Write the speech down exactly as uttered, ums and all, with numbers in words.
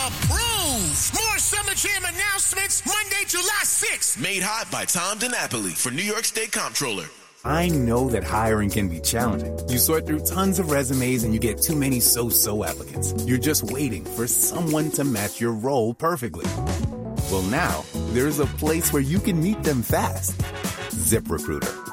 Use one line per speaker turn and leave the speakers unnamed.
approved. More Summer Jam announcements Monday, July sixth.
Made hot by Tom DiNapoli for New York State Comptroller.
I know that hiring can be challenging. You sort through tons of resumes and you get too many so-so applicants. You're just waiting for someone to match your role perfectly. Well, now, there's a place where you can meet them fast. ZipRecruiter.